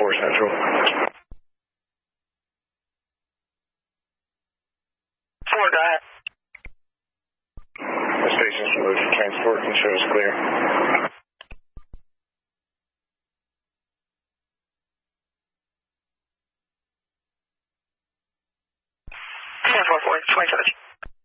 Central. 4, go ahead. The station's removed for transport and shows clear. 10-4-4, 27.